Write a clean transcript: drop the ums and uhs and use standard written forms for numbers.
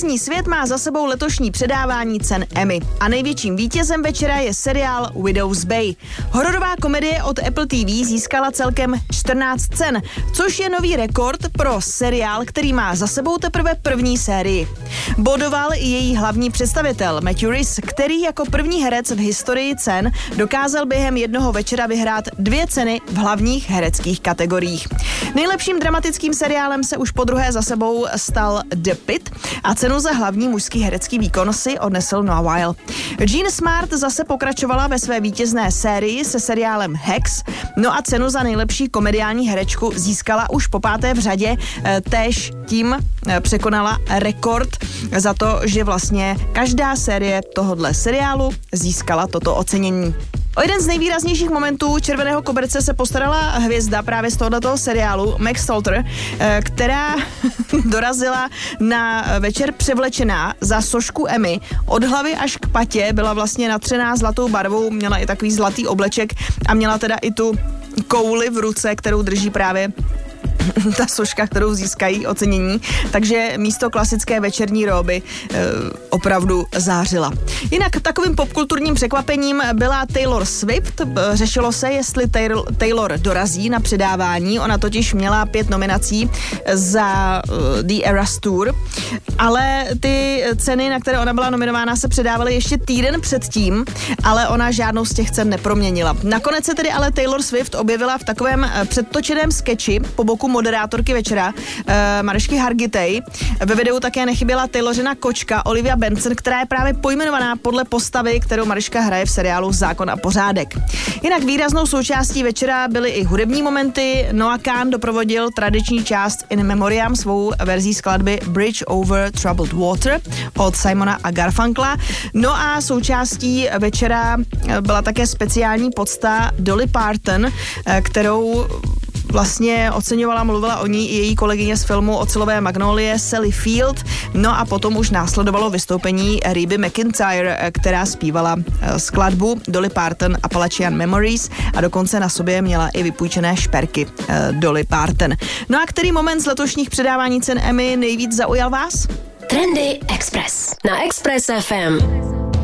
Televizní svět má za sebou letošní předávání cen Emmy a největším vítězem večera je seriál Widow's Bay. Hororová komedie od Apple TV získala celkem 14 cen, což je nový rekord pro seriál, který má za sebou teprve první sérii. Bodoval i její hlavní představitel Matthew Rhys, který jako první herec v historii cen dokázal během jednoho večera vyhrát 2 ceny v hlavních hereckých kategoriích. Nejlepším dramatickým seriálem se už podruhé za sebou stal The Pitt a cenu za hlavní mužský herecký výkon si odnesl Noah Wyle. Jean Smart zase pokračovala ve své vítězné sérii se seriálem Hacks, no a cenu za nejlepší komediální herečku získala už po 5. v řadě, též tím překonala rekord za to, že vlastně každá série tohodle seriálu získala toto ocenění. O jeden z nejvýraznějších momentů Červeného koberce se postarala hvězda právě z tohoto seriálu, Meg Stalter, která dorazila na večer převlečená za sošku Emmy. Od hlavy až k patě byla vlastně natřená zlatou barvou, měla i takový zlatý obleček a měla teda i tu kouli v ruce, kterou drží právě ta soška, kterou získají ocenění, takže místo klasické večerní róby opravdu zářila. Jinak takovým popkulturním překvapením byla Taylor Swift. Řešilo se, jestli Taylor dorazí na předávání. Ona totiž měla 5 nominací za The Eras Tour, ale ty ceny, na které ona byla nominována, se předávaly ještě týden předtím, ale ona žádnou z těch cen neproměnila. Nakonec se tedy ale Taylor Swift objevila v takovém předtočeném skeči po boku moderátorky večera Marišky Hargitay. Ve videu také nechyběla Taylorina kočka Olivia Benson, která je právě pojmenovaná podle postavy, kterou Mariška hraje v seriálu Zákon a pořádek. Jinak výraznou součástí večera byly i hudební momenty. Noah Kahan doprovodil tradiční část In Memoriam svou verzí skladby Bridge Over Troubled Water od Simona a Garfunkla. No a součástí večera byla také speciální pocta Dolly Parton, kterou vlastně oceňovala, mluvila o ní i její kolegyně z filmu Ocelové magnolie Sally Field. No a potom už následovalo vystoupení Reba McEntire, která zpívala skladbu Dolly Parton Appalachian Memories a dokonce na sobě měla i vypůjčené šperky Dolly Parton. No a který moment z letošních předávání cen Emmy nejvíc zaujal vás? Trendy Express na Express FM.